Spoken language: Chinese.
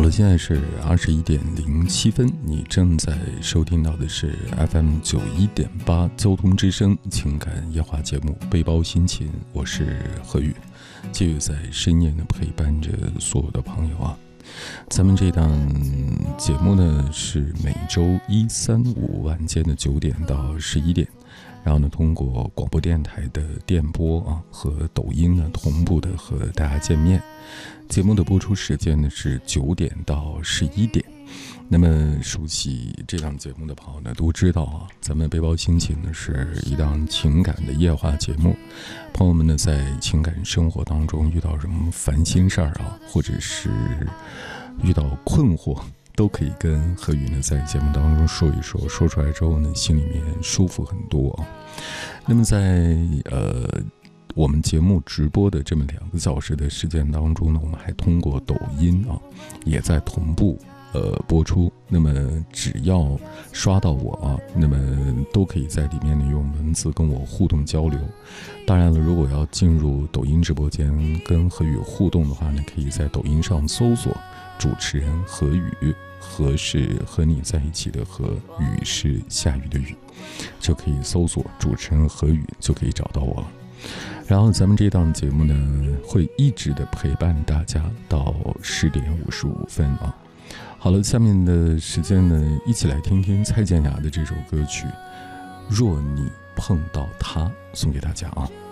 好了，现在是21:07，你正在收听到的是 FM91.8 交通之声情感夜话节目《背包心情》，我是何宇，继续在深夜呢陪伴着所有的朋友啊。咱们这档节目呢是每周1、3、5晚间的9点到11点，然后呢通过广播电台的电波啊和抖音呢同步的和大家见面。节目的播出时间呢是9点到11点。那么熟悉这档节目的朋友呢都知道啊，咱们背包心情呢是一档情感的夜话节目。朋友们呢在情感生活当中遇到什么烦心事儿啊，或者是遇到困惑，都可以跟何宇呢在节目当中说一说，说出来之后呢心里面舒服很多啊。那么在我们节目直播的这么2个小时的时间当中呢，我们还通过抖音啊也在同步播出。那么只要刷到我啊，那么都可以在里面呢用文字跟我互动交流。当然了，如果要进入抖音直播间跟何宇互动的话呢，可以在抖音上搜索主持人何宇，何是和你在一起的何，雨是下雨的雨，就可以搜索主持人何宇就可以找到我了。然后咱们这档节目呢会一直的陪伴大家到10点55分啊。好了，下面的时间呢一起来听听蔡健雅的这首歌曲《若你碰到他》，送给大家啊。